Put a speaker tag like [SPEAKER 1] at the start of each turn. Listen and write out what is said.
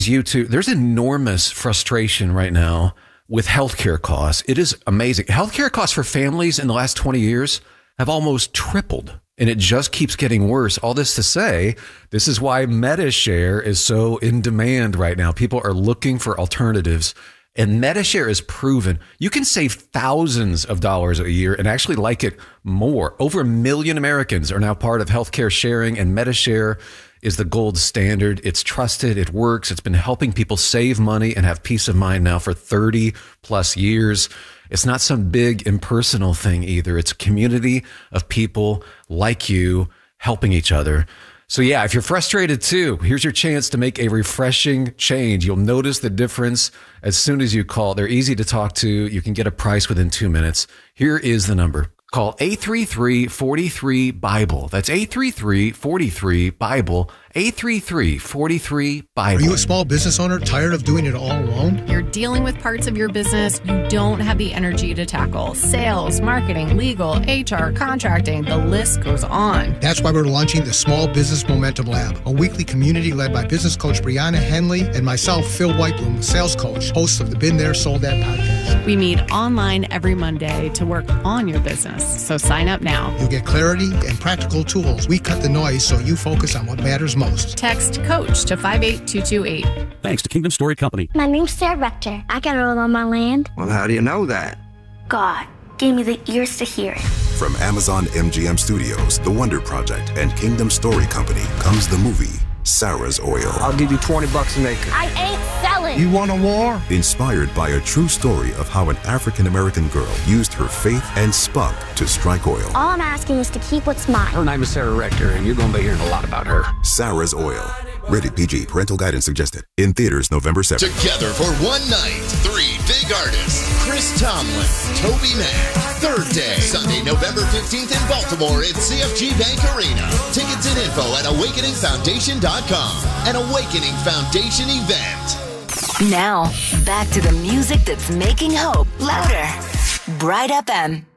[SPEAKER 1] YouTube, there's enormous frustration right now with healthcare costs. It is amazing. Healthcare costs for families in the last 20 years have almost tripled, and it just keeps getting worse. All this to say, this is why MediShare is so in demand right now. People are looking for alternatives, and MediShare is proven. You can save thousands of dollars a year and actually like it more. Over 1 million Americans are now part of healthcare sharing, and MediShare is the gold standard. It's trusted. It works. It's been helping people save money and have peace of mind now for 30 plus years. It's not some big impersonal thing either. It's a community of people like you helping each other. So yeah, if you're frustrated too, here's your chance to make a refreshing change. You'll notice the difference as soon as you call. They're easy to talk to. You can get a price within 2 minutes. Here is the number. Call 833-43-BIBLE. That's 833-43-BIBLE. 833-43-BIBLE.
[SPEAKER 2] Are you a small business owner tired of doing it all alone?
[SPEAKER 3] You're dealing with parts of your business you don't have the energy to tackle. Sales, marketing, legal, HR, contracting, the list goes on.
[SPEAKER 2] That's why we're launching the Small Business Momentum Lab, a weekly community led by business coach Brianna Henley and myself, Phil Whitebloom, sales coach, host of the Been There, Sold That podcast.
[SPEAKER 3] We meet online every Monday to work on your business, so sign up now.
[SPEAKER 2] You'll get clarity and practical tools. We cut the noise so you focus on what matters most.
[SPEAKER 3] Text COACH to 58228.
[SPEAKER 4] Thanks to Kingdom Story Company.
[SPEAKER 5] My name's Sarah Rector. I got a roll on my land.
[SPEAKER 6] Well, how do you know that?
[SPEAKER 5] God gave me the ears to hear it.
[SPEAKER 7] From Amazon MGM Studios, The Wonder Project, and Kingdom Story Company comes the movie Sarah's Oil.
[SPEAKER 6] I'll give you $20 an acre.
[SPEAKER 5] I ain't selling.
[SPEAKER 2] You want a war?
[SPEAKER 7] Inspired by a true story of how an African-American girl used her faith and spunk to strike oil.
[SPEAKER 5] All I'm asking is to keep what's mine.
[SPEAKER 6] Her name is Sarah Rector, and you're going to be hearing a lot about her.
[SPEAKER 7] Sarah's Oil. Rated PG. Parental guidance suggested. In theaters November 7th.
[SPEAKER 8] Together for one night, 3 big artists. Chris Tomlin, Toby Mac. Third day, Sunday, November 15th in Baltimore at CFG Bank Arena. Tickets and info at awakeningfoundation.com. An Awakening Foundation event.
[SPEAKER 9] Now, back to the music that's making hope louder. Bright FM.